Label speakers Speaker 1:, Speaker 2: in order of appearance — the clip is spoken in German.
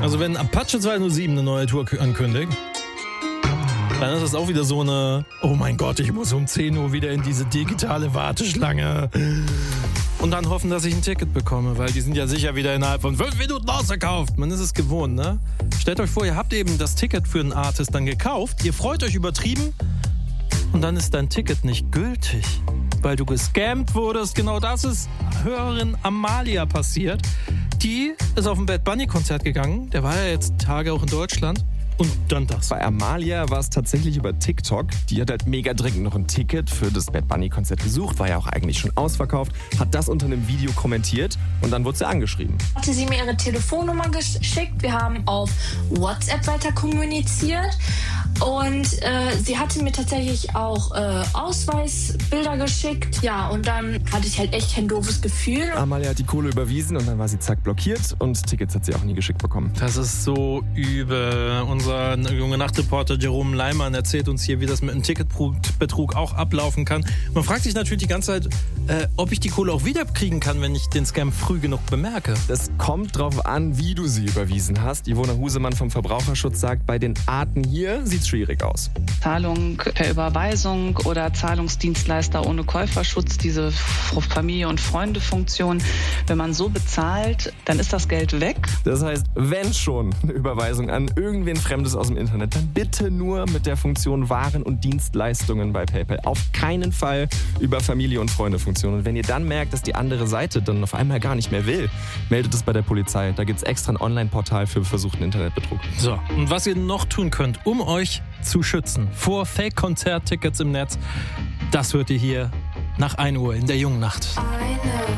Speaker 1: Also wenn Apache 207 eine neue Tour ankündigt, dann ist das auch wieder so eine, oh mein Gott, ich muss um 10 Uhr wieder in diese digitale Warteschlange. Und dann hoffen, dass ich ein Ticket bekomme, weil die sind ja sicher wieder innerhalb von 5 Minuten ausverkauft. Man ist es gewohnt, ne? Stellt euch vor, ihr habt eben das Ticket für einen Artist dann gekauft, ihr freut euch übertrieben und dann ist dein Ticket nicht gültig, weil du gescammt wurdest. Genau das ist Hörerin Amalia passiert. Die ist auf ein Bad Bunny Konzert gegangen, der war ja jetzt Tage auch in Deutschland. Und dann das.
Speaker 2: Bei Amalia war es tatsächlich über TikTok. Die hat halt mega dringend noch ein Ticket für das Bad Bunny Konzert gesucht, war ja auch eigentlich schon ausverkauft, hat das unter einem Video kommentiert und dann wurde sie angeschrieben.
Speaker 3: Hatte sie mir ihre Telefonnummer geschickt, wir haben auf WhatsApp weiter kommuniziert und sie hatte mir tatsächlich auch Ausweisbilder geschickt. Ja, und dann hatte ich halt echt ein doofes Gefühl.
Speaker 2: Amalia hat die Kohle überwiesen und dann war sie zack blockiert und Tickets hat sie auch nie geschickt bekommen.
Speaker 1: Das ist so übel. Unser junge Nachtreporter Jerome Leimann erzählt uns hier, wie das mit einem Ticketbetrug auch ablaufen kann. Man fragt sich natürlich die ganze Zeit, ob ich die Kohle auch wiederkriegen kann, wenn ich den Scam früh genug bemerke.
Speaker 2: Das kommt drauf an, wie du sie überwiesen hast. Ivona Husemann vom Verbraucherschutz sagt, bei den Arten hier sieht es schwierig aus.
Speaker 4: Zahlung per Überweisung oder Zahlungsdienstleister ohne Käuferschutz, diese Familie- und Freunde-Funktion. Wenn man so bezahlt, dann ist das Geld weg.
Speaker 2: Das heißt, wenn schon eine Überweisung an irgendwen Fremdes aus dem Internet, dann bitte nur mit der Funktion Waren und Dienstleistungen bei PayPal. Auf keinen Fall über Familie- und Freunde-Funktion. Und wenn ihr dann merkt, dass die andere Seite dann auf einmal gar nicht mehr will, meldet es bei der Polizei. Da gibt es extra ein Online-Portal für versuchten Internetbetrug.
Speaker 1: So, und was ihr noch tun könnt, um euch zu schützen vor Fake-Konzerttickets im Netz, das hört ihr hier nach 1 Uhr in der jungen Nacht.